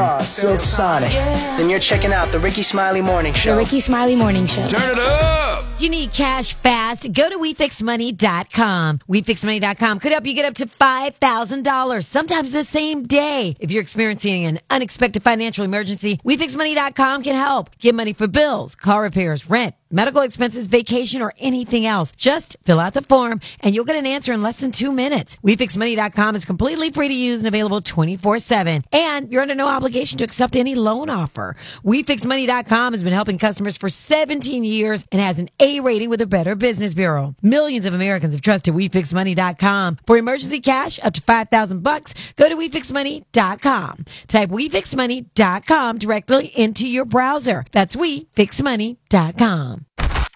Star, Silk Sonic. And you're checking out the Ricky Smiley Morning Show. The Ricky Smiley Morning Show. Turn it up! Do you need cash fast? Go to WeFixMoney.com. WeFixMoney.com could help you get up to $5,000, sometimes the same day. If you're experiencing an unexpected financial emergency, WeFixMoney.com can help. Get money for bills, car repairs, rent, medical expenses, vacation, or anything else. Just fill out the form and you'll get an answer in less than 2 minutes. WeFixMoney.com is completely free to use and available 24/7. And you're under no obligation to accept any loan offer. WeFixMoney.com has been helping customers for 17 years and has an A rating with the Better Business Bureau. Millions of Americans have trusted WeFixMoney.com. For emergency cash up to $5,000, go to WeFixMoney.com. Type WeFixMoney.com directly into your browser. That's WeFixMoney.com.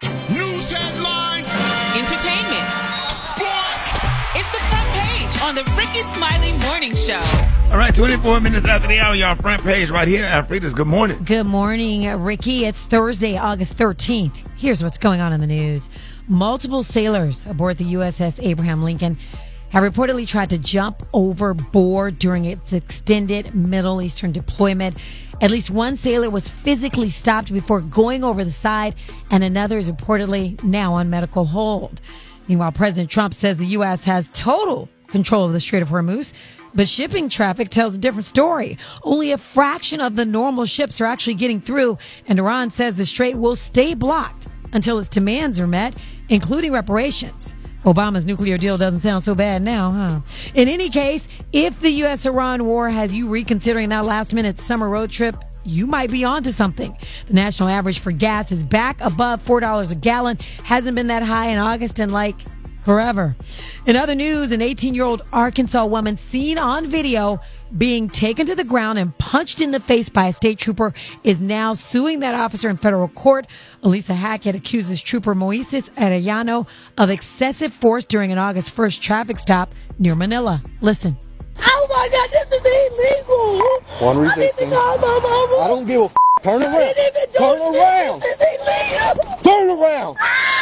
News headlines, Entertainment, sports. it's the front page on the Ricky Smiley Morning Show. All right, 24 minutes after the hour, y'all front page right here. Alfreda's Good Morning. Good morning, Ricky. It's Thursday, August 13th. Here's what's going on in the news. Multiple sailors aboard the USS Abraham Lincoln have reportedly tried to jump overboard during its extended Middle Eastern deployment. At least one sailor was physically stopped before going over the side, and another is reportedly now on medical hold. Meanwhile, President Trump says the U.S. has total control of the Strait of Hormuz, but shipping traffic tells a different story. Only a fraction of the normal ships are actually getting through, and Iran says the strait will stay blocked until its demands are met, including reparations. Obama's nuclear deal doesn't sound so bad now, huh? In any case, if the U.S.-Iran war has you reconsidering that last-minute summer road trip, you might be onto something. The national average for gas is back above $4 a gallon. Hasn't been that high in August in like forever. In other news, an 18-year-old Arkansas woman seen on video being taken to the ground and punched in the face by a state trooper is now suing that officer in federal court. Elisa Hackett accuses trooper Moises Arellano of excessive force during an August 1st traffic stop near Manila. Listen. Oh my God, this is illegal. One reason. I need to call my mama. I don't give a Turn around. I didn't even do Turn shit. around. This is illegal. Turn around.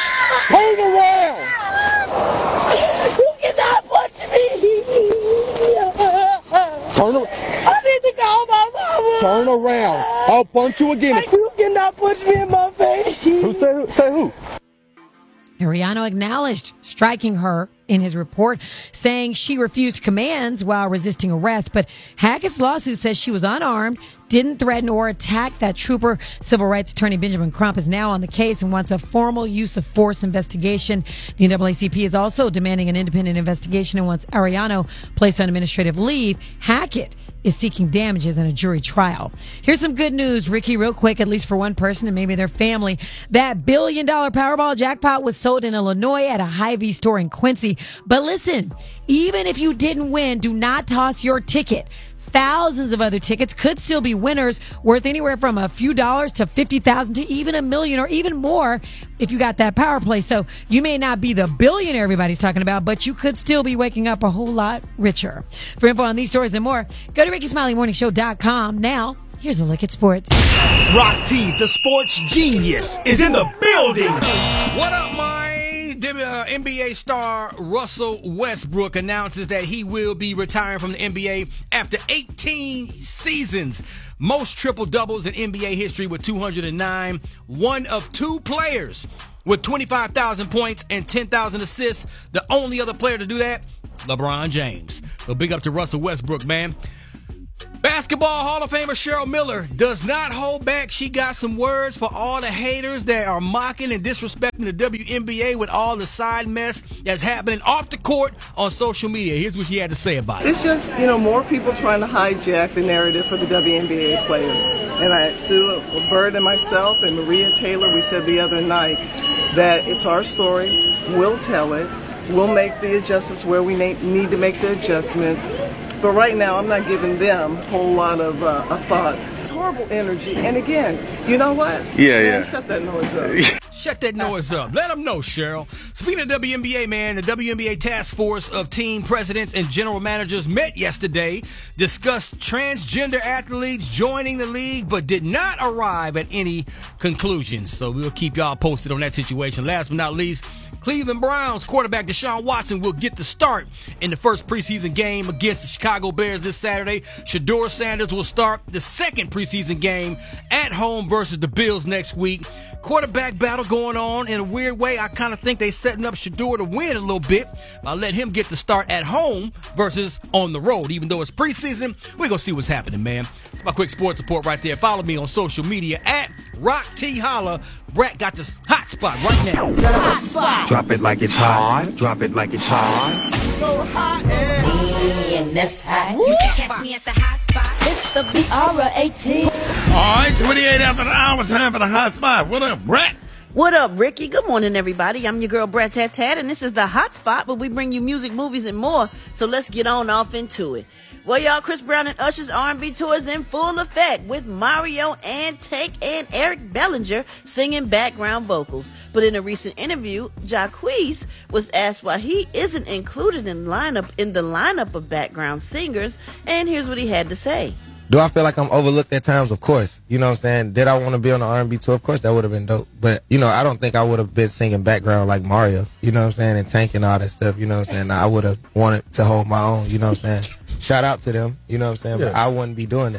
Turn around. You cannot punch me. Turn around. I need to call my mama. Turn around. I'll punch you again. You cannot punch me in my face. Who said who? Say who? Arellano acknowledged striking her in his report, saying she refused commands while resisting arrest. But Hackett's lawsuit says she was unarmed, didn't threaten or attack that trooper. Civil rights attorney Benjamin Crump is now on the case and wants a formal use of force investigation. The NAACP is also demanding an independent investigation and wants Arellano placed on administrative leave. Hackett is seeking damages in a jury trial. Here's some good news, Ricky, real quick, at least for one person and maybe their family. That $1 billion Powerball jackpot was sold in Illinois at a Hy-Vee store in Quincy. But listen, even if you didn't win, do not toss your ticket. Thousands of other tickets could still be winners worth anywhere from a few dollars to $50,000 to even $1 million or even more if you got that power play. So you may not be the billionaire everybody's talking about, but you could still be waking up a whole lot richer. For info on these stories and more, go to RickySmileyMorningShow.com. Now, here's a look at sports. Rock T, the sports genius, is in the building. What up, my NBA star Russell Westbrook announces that he will be retiring from the NBA after 18 seasons. Most triple-doubles in NBA history with 209. One of two players with 25,000 points and 10,000 assists. The only other player to do that, LeBron James. So big up to Russell Westbrook, man. Basketball Hall of Famer Cheryl Miller does not hold back. She got some words for all the haters that are mocking and disrespecting the WNBA with all the side mess that's happening off the court on social media. Here's what she had to say about it. It's just, more people trying to hijack the narrative for the WNBA players. And Sue Bird and myself and Maria Taylor, we said the other night that it's our story. We'll tell it. We'll make the adjustments where we need to make the adjustments. But right now, I'm not giving them a whole lot of a thought. It's horrible energy. And again, you know what? Yeah. Shut that noise up. Shut that noise up. Let them know, Cheryl. Speaking of WNBA, man, the WNBA task force of team presidents and general managers met yesterday, discussed transgender athletes joining the league, but did not arrive at any conclusions. So we'll keep y'all posted on that situation. Last but not least, Cleveland Browns quarterback Deshaun Watson will get the start in the first preseason game against the Chicago Bears this Saturday. Shedeur Sanders will start the second preseason game at home versus the Bills next week. Quarterback battle going on in a weird way. I kind of think they setting up Shedeur to win a little bit. I'll let him get the start at home versus on the road. Even though it's preseason, we're going to see what's happening, man. It's my quick sports report right there. Follow me on social media at Rock T Holla. Brett got this hot spot right now. Hot spot. Drop it like it's hot. Drop it like it's hot. So hot and that's hot. You can catch me at the hot spot. It's the BR18. All right, 28 after the hour, time for the hot spot. What up, Brett? What up, Ricky? Good morning, everybody. I'm your girl, Brett Tat Tat, and this is the Hot Spot, where we bring you music, movies, and more. So let's get on off into it. Well, y'all, Chris Brown and Usher's R&B tour is in full effect, with Mario and Tank and Eric Bellinger singing background vocals. But in a recent interview, Jacquees was asked why he isn't included in the lineup of background singers, and here's what he had to say. Do I feel like I'm overlooked at times? Of course. You know what I'm saying? Did I want to be on the R&B tour? Of course, that would have been dope. But, you know, I don't think I would have been singing background like Mario, you know what I'm saying, and Tank and all that stuff, you know what I'm saying? I would have wanted to hold my own, you know what I'm saying? Shout out to them, you know what I'm saying? Yeah. But I wouldn't be doing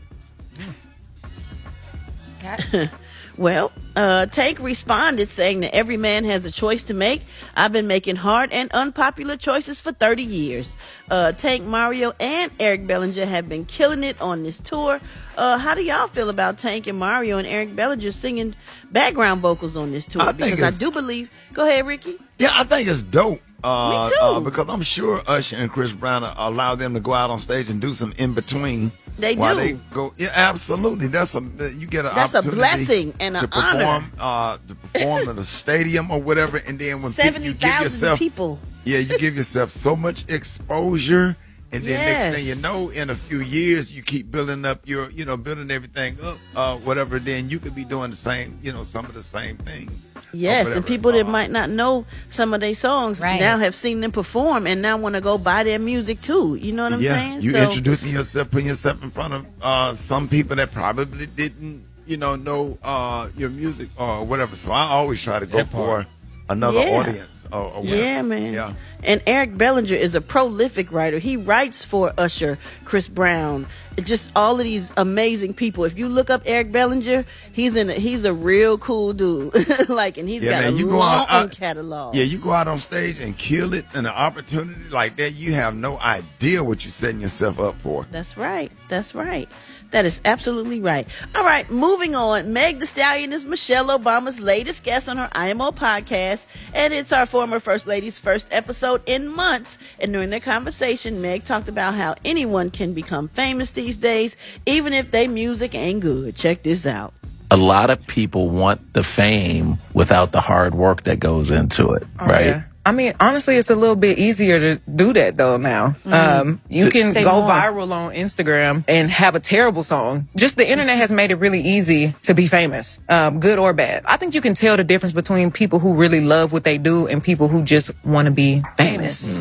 that. Well, Tank responded saying that every man has a choice to make. I've been making hard and unpopular choices for 30 years. Tank, Mario, and Eric Bellinger have been killing it on this tour. How do y'all feel about Tank and Mario and Eric Bellinger singing background vocals on this tour? Because I do believe... Go ahead, Ricky. Yeah, I think it's dope. Me too. Because I'm sure Usher and Chris Brown allow them to go out on stage and do some in between. They while do. They go, yeah, absolutely. That's a blessing and an honor to perform in a stadium or whatever, and then when 70,000 people. Yeah, you give yourself so much exposure, and then Yes. next thing you know, in a few years, you keep building up your, building everything up, whatever. Then you could be doing the same, some of the same things. Yes, and people that might not know some of their songs now have seen them perform and now want to go buy their music too. You know what I'm saying? You introducing yourself, putting yourself in front of some people that probably didn't, know your music or whatever. So I always try to go for another audience. Yeah, man. Yeah. And Eric Bellinger is a prolific writer. He writes for Usher, Chris Brown, just all of these amazing people. If you look up Eric Bellinger, he's a real cool dude. And he's got a long catalog. Yeah, you go out on stage and kill it, and an opportunity like that, you have no idea what you're setting yourself up for. That's right. That's right. That is absolutely right. All right, moving on. Meg Thee Stallion is Michelle Obama's latest guest on her IMO podcast, and it's our former First Lady's first episode in months. And during their conversation, Meg talked about how anyone can become famous these days, even if their music ain't good. Check this out. A lot of people want the fame without the hard work that goes into it, right? Yeah. I mean, honestly, it's a little bit easier to do that, though, now. You can go viral on Instagram and have a terrible song. Just the internet has made it really easy to be famous, good or bad. I think you can tell the difference between people who really love what they do and people who just want to be famous.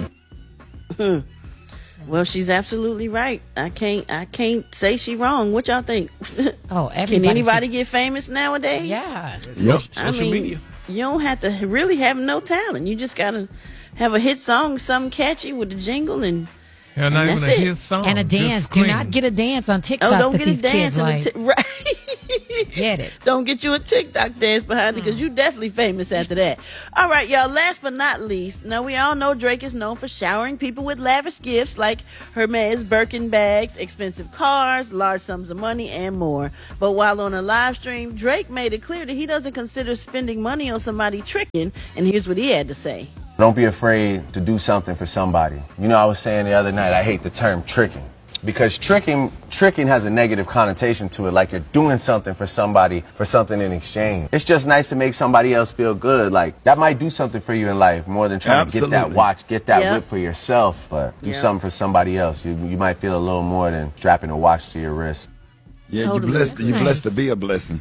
Well, she's absolutely right. I can't say she's wrong. What y'all think? Can anybody get famous nowadays? Yeah. Yep. Social media. You don't have to really have no talent. You just gotta have a hit song, something catchy with a jingle, and not even a hit song. And a dance. Do not get a dance on TikTok. Oh, don't that get these a dance kids like. right. Get it. Don't get you a TikTok dance behind it, because you definitely famous after that. All right, y'all. Last but not least, now we all know Drake is known for showering people with lavish gifts like Hermes Birkin bags, expensive cars, large sums of money, and more. But while on a live stream, Drake made it clear that he doesn't consider spending money on somebody tricking, and here's what he had to say. Don't be afraid to do something for somebody. I was saying the other night, I hate the term tricking. Because tricking has a negative connotation to it, like you're doing something for somebody for something in exchange. It's just nice to make somebody else feel good. Like, that might do something for you in life more than trying to get that watch, get that whip for yourself, but do something for somebody else. You might feel a little more than strapping a watch to your wrist. Yeah, you're blessed to be a blessing.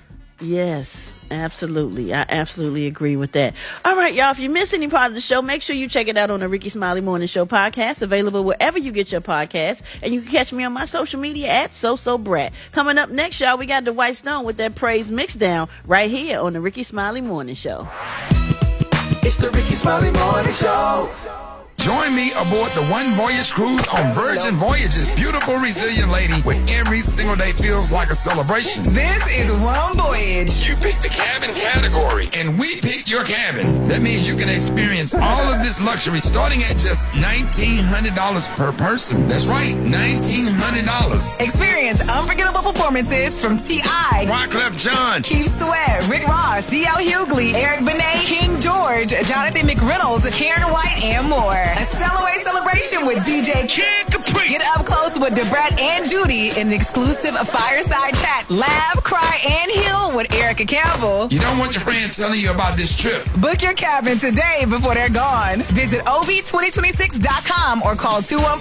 Yes, absolutely. I absolutely agree with that. All right, y'all. If you miss any part of the show, make sure you check it out on the Ricky Smiley Morning Show podcast, available wherever you get your podcasts. And you can catch me on my social media at SoSoBrat. Coming up next, y'all, we got Dwight Stone with that praise mixdown right here on the Ricky Smiley Morning Show. It's the Ricky Smiley Morning Show. Join me aboard the One Voyage cruise on Virgin Voyages. Beautiful, resilient lady with every single day feels like a celebration. This is One Voyage. You pick the cabin category, and we pick your cabin. That means you can experience all of this luxury starting at just $1,900 per person. That's right, $1,900. Experience unforgettable performances from T.I., Wyclef Jean, Keith Sweat, Rick Ross, D.L. Hughley, Eric Benet, King George, Jonathan McReynolds, Karen White, and more. A Cellaway celebration with DJ Kid Capri. Get up close with Debrat and Judy in the exclusive fireside chat. Laugh, cry, and heal with Erica Campbell. You don't want your friends telling you about this trip. Book your cabin today before they're gone. Visit OV2026.com or call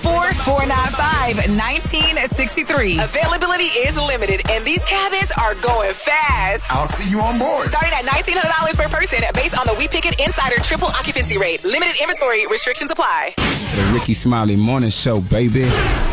214-495-1963. Availability is limited, and these cabins are going fast. I'll see you on board. Starting at $1,900 per person based on the We Pick It Insider triple occupancy rate. Limited inventory restrictions apply. The Ricky Smiley Morning Show, baby.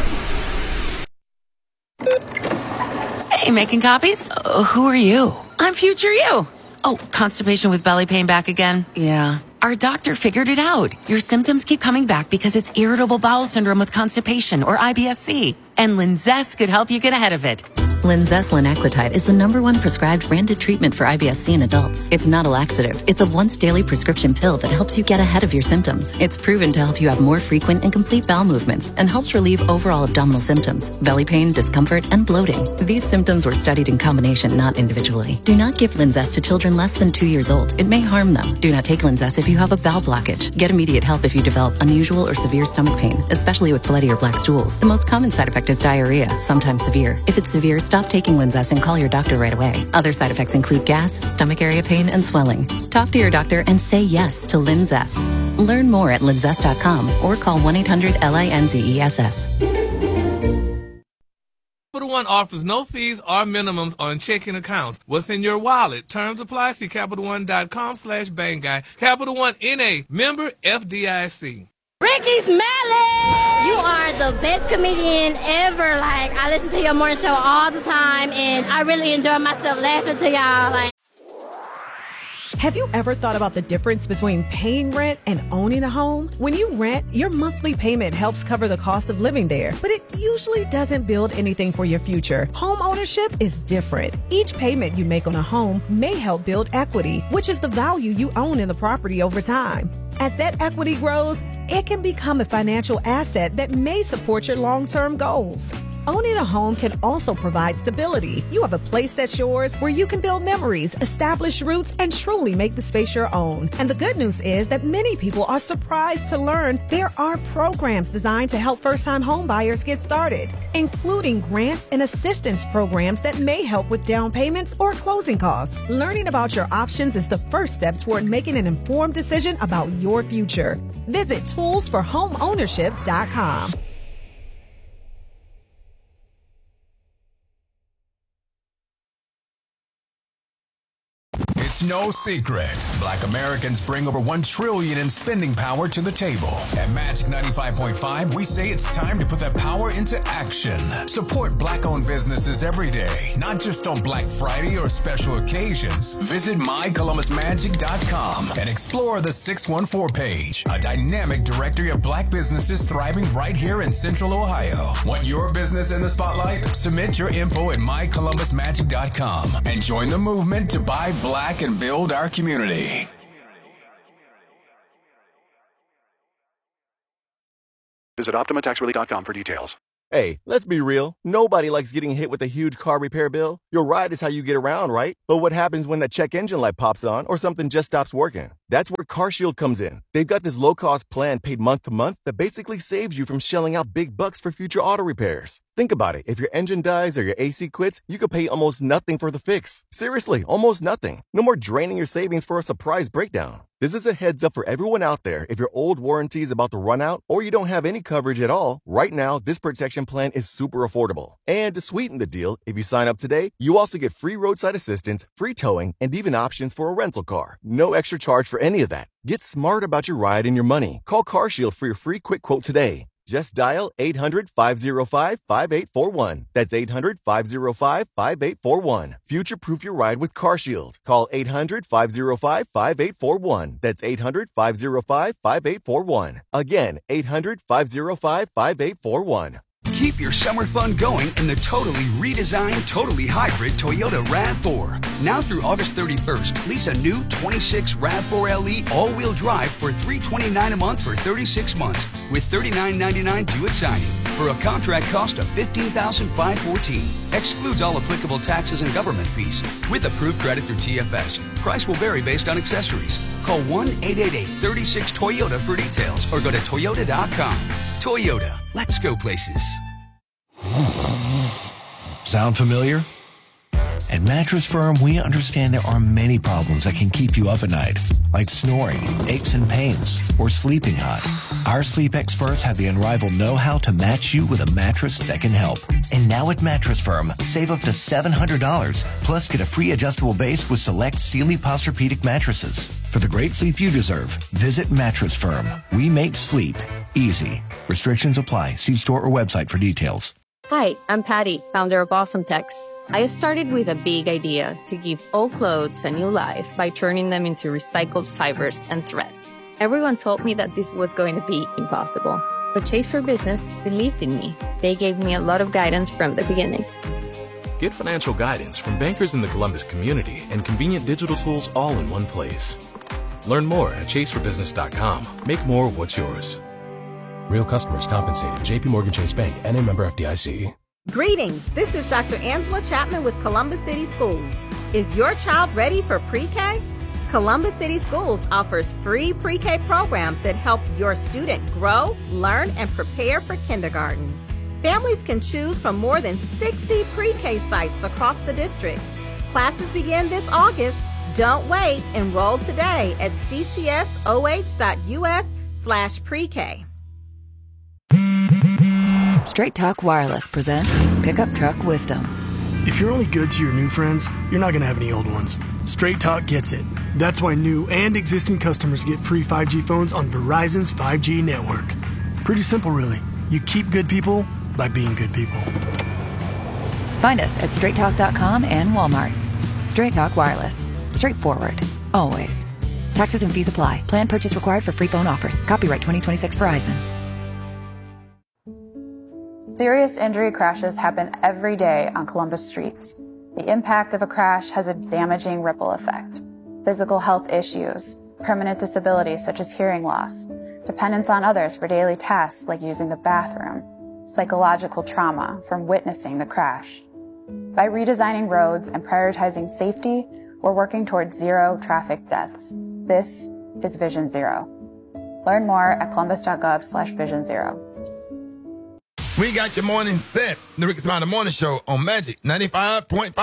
Hey, making copies? Who are you? I'm future you. Oh, constipation with belly pain back again? Yeah. Our doctor figured it out. Your symptoms keep coming back because it's irritable bowel syndrome with constipation, or IBS-C. And Linzess could help you get ahead of it. Linzess linaclotide is the #1 prescribed branded treatment for IBS-C in adults. It's not a laxative. It's a once-daily prescription pill that helps you get ahead of your symptoms. It's proven to help you have more frequent and complete bowel movements and helps relieve overall abdominal symptoms, belly pain, discomfort, and bloating. These symptoms were studied in combination, not individually. Do not give Linzess to children less than 2 years old. It may harm them. Do not take Linzess if you have a bowel blockage. Get immediate help if you develop unusual or severe stomach pain, especially with bloody or black stools. The most common side effect is diarrhea, sometimes severe. If it's severe, stop taking Linzess and call your doctor right away. Other side effects include gas, stomach area pain, and swelling. Talk to your doctor and say yes to Linzess. Learn more at linzess.com or call 1-800-LINZESS. Capital One offers no fees or minimums on checking accounts. What's in your wallet? Terms apply. See CapitalOne.com/BangGuy. Capital One N.A. Member FDIC. Ricky Smiley! You are the best comedian ever. Like, I listen to your morning show all the time, and I really enjoy myself laughing to y'all. Like, have you ever thought about the difference between paying rent and owning a home? When you rent, your monthly payment helps cover the cost of living there, but it usually doesn't build anything for your future. Home ownership is different. Each payment you make on a home may help build equity, which is the value you own in the property over time. As that equity grows, it can become a financial asset that may support your long-term goals. Owning a home can also provide stability. You have a place that's yours where you can build memories, establish roots, and truly make the space your own. And the good news is that many people are surprised to learn there are programs designed to help first-time home buyers get started, including grants and assistance programs that may help with down payments or closing costs. Learning about your options is the first step toward making an informed decision about your future. Visit toolsforhomeownership.com. It's no secret. Black Americans bring over $1 trillion in spending power to the table. At Magic 95.5, we say it's time to put that power into action. Support Black-owned businesses every day, not just on Black Friday or special occasions. Visit mycolumbusmagic.com and explore the 614 page, a dynamic directory of Black businesses thriving right here in Central Ohio. Want your business in the spotlight? Submit your info at mycolumbusmagic.com and join the movement to buy Black and build our community. Visit OptimaTaxRelief.com for details. Hey, let's be real. Nobody likes getting hit with a huge car repair bill. Your ride is how you get around, right? But what happens when that check engine light pops on or something just stops working? That's where CarShield comes in. They've got this low-cost plan paid month to month that basically saves you from shelling out big bucks for future auto repairs. Think about it. If your engine dies or your AC quits, you could pay almost nothing for the fix. Seriously, almost nothing. No more draining your savings for a surprise breakdown. This is a heads up for everyone out there. If your old warranty is about to run out or you don't have any coverage at all, right now, this protection plan is super affordable. And to sweeten the deal, if you sign up today, you also get free roadside assistance, free towing, and even options for a rental car. No extra charge for any of that. Get smart about your ride and your money. Call CarShield for your free quick quote today. Just dial 800-505-5841. That's 800-505-5841. Future-proof your ride with CarShield. Call 800-505-5841. That's 800-505-5841. Again, 800-505-5841. Keep your summer fun going in the totally redesigned, totally hybrid Toyota RAV4. Now through August 31st, lease a new 26 RAV4 LE all-wheel drive for $329 a month for 36 months with $39.99 due at signing for a contract cost of $15,514. Excludes all applicable taxes and government fees with approved credit through TFS. Price will vary based on accessories. Call 1-888-36-TOYOTA for details or go to Toyota.com. Toyota, let's go places. Sound familiar? At Mattress Firm, we understand there are many problems that can keep you up at night, like snoring, aches and pains, or sleeping hot. Our sleep experts have the unrivaled know-how to match you with a mattress that can help. And now at Mattress Firm, save up to $700, plus get a free adjustable base with select Sealy Posturepedic mattresses. For the great sleep you deserve, visit Mattress Firm. We make sleep easy. Restrictions apply. See store or website for details. Hi, I'm Patty, founder of Awesome Tex. I started with a big idea to give old clothes a new life by turning them into recycled fibers and threads. Everyone told me that this was going to be impossible, but Chase for Business believed in me. They gave me a lot of guidance from the beginning. Get financial guidance from bankers in the Columbus community and convenient digital tools all in one place. Learn more at chaseforbusiness.com. Make more of what's yours. Real customers compensated. JPMorgan Chase Bank, N.A. member FDIC. Greetings. This is Dr. Angela Chapman with Columbus City Schools. Is your child ready for pre-K? Columbus City Schools offers free pre-K programs that help your student grow, learn, and prepare for kindergarten. Families can choose from more than 60 pre-K sites across the district. Classes begin this August. Don't wait. Enroll today at ccsoh.us/pre-K. Straight Talk Wireless presents Pickup Truck Wisdom. If you're only good to your new friends, you're not going to have any old ones. Straight Talk gets it. That's why new and existing customers get free 5G phones on Verizon's 5G network. Pretty simple, really. You keep good people by being good people. Find us at straighttalk.com and Walmart. Straight Talk Wireless. Straightforward. Always. Taxes and fees apply. Plan purchase required for free phone offers. Copyright 2026 Verizon. Serious injury crashes happen every day on Columbus streets. The impact of a crash has a damaging ripple effect. Physical health issues, permanent disabilities such as hearing loss, dependence on others for daily tasks like using the bathroom, psychological trauma from witnessing the crash. By redesigning roads and prioritizing safety, we're working towards zero traffic deaths. This is Vision Zero. Learn more at columbus.gov/Vision Zero. We got your morning set. The Ricky Smiley Morning Show on Magic 95.5.